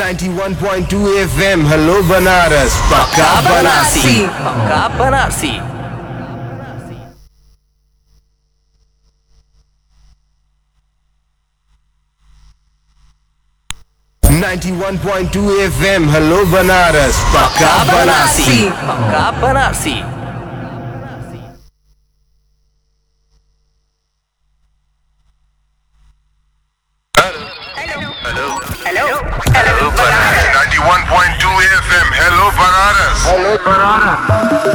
91.2 FM hello Banaras पक्का बनारसी पक्का Banarasi. 91.2 FM hello Banaras पक्का बनारसी पक्का Banarasi. Hello, 91.2 FM. Hello, Banaras.